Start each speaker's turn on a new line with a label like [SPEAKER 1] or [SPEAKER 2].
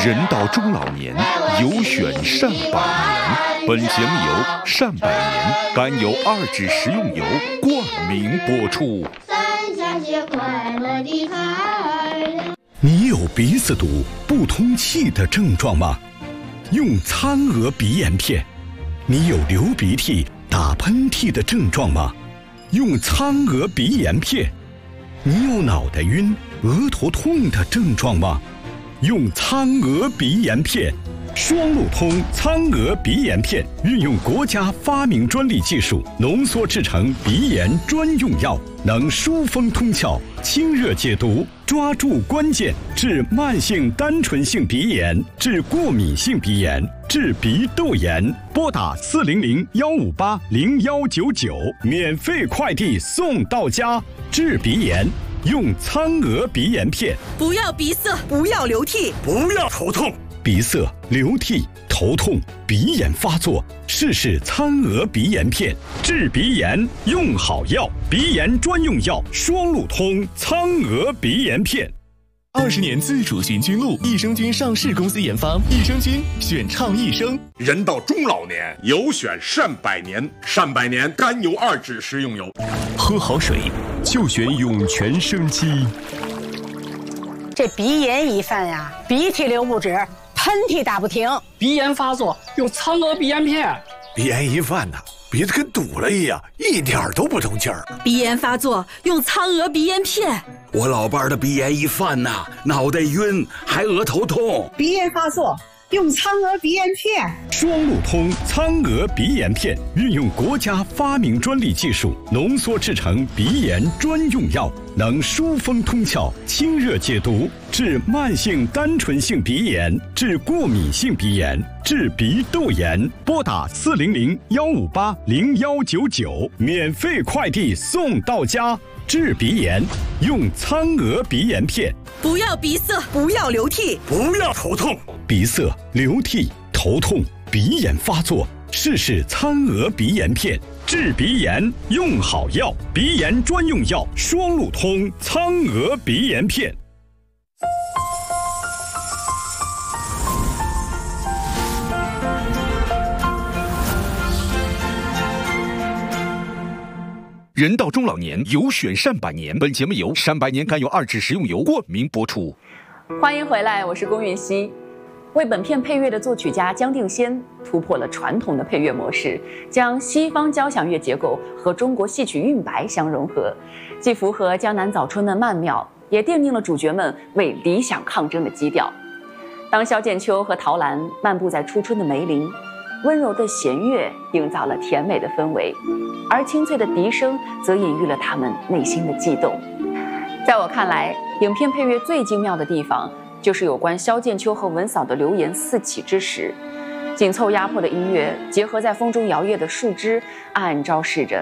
[SPEAKER 1] 人到中老年，有选善百年。本节目由善百年甘油2酯食用油冠名播出。
[SPEAKER 2] 三下节快乐的孩儿。
[SPEAKER 3] 你有鼻子堵、不通气的症状吗？用苍娥鼻炎片。你有流鼻涕、打喷嚏的症状吗？用苍娥鼻炎片。你有脑袋晕、额头痛的症状吗？用苍娥鼻炎片。双路通苍娥鼻炎片运用国家发明专利技术浓缩制成鼻炎专用药，能疏风通窍、清热解毒，抓住关键，治慢性单纯性鼻炎，治过敏性鼻炎，治鼻窦炎。拨打400-158-0199，免费快递送到家。治鼻炎用苍娥鼻炎片。
[SPEAKER 4] 不要鼻塞，不要流涕，
[SPEAKER 3] 不要头痛。鼻塞、流涕、头痛、鼻炎发作，试试苍娥鼻炎片，治鼻炎用好药，鼻炎专用药双路通苍娥鼻炎片。
[SPEAKER 5] 20年自主循菌露，益生菌上市公司研发，益生菌选畅益生。
[SPEAKER 6] 人到中老年，有选善百年，善百年甘油2酯食用油。
[SPEAKER 5] 喝好水就选涌泉生机。
[SPEAKER 7] 这鼻炎一犯呀，鼻涕流不止，喷嚏打不停，
[SPEAKER 8] 鼻炎发作用苍娥鼻炎片。
[SPEAKER 9] 鼻炎一犯呢，鼻子跟堵了一样，一点都不通气儿。
[SPEAKER 4] 鼻炎发作用苍娥鼻炎片。
[SPEAKER 10] 我老伴儿的鼻炎一犯呐，脑袋晕，还额头痛。
[SPEAKER 7] 鼻炎发作用苍娥鼻炎片。
[SPEAKER 3] 双路通苍娥鼻炎片运用国家发明专利技术浓缩制成鼻炎专用药，能疏风通窍、清热解毒，治慢性单纯性鼻炎，治过敏性鼻炎，治鼻窦炎。拨打400-158-0199，免费快递送到家。治鼻炎用苍娥鼻炎片。
[SPEAKER 4] 不要鼻塞，不要流涕，
[SPEAKER 9] 不要头痛。
[SPEAKER 3] 鼻塞、流涕、头痛、鼻炎发作，试试苍娥鼻炎片，治鼻炎用好药，鼻炎专用药双路通苍娥鼻炎片。
[SPEAKER 1] 人到中老年，有选善百年。本节目由善百年甘油2酯食用油冠名播出。
[SPEAKER 11] 欢迎回来，我是龚韵希。为本片配乐的作曲家姜定先突破了传统的配乐模式，将西方交响乐结构和中国戏曲韵白相融合，既符合江南早春的曼妙，也奠定了主角们为理想抗争的基调。当萧剑秋和陶兰漫步在初春的梅林，温柔的弦乐营造了甜美的氛围，而清脆的笛声则隐喻了他们内心的悸动。在我看来，影片配乐最精妙的地方就是有关萧剑秋和文嫂的流言四起之时，紧凑压迫的音乐结合在风中摇曳的树枝，暗暗昭示着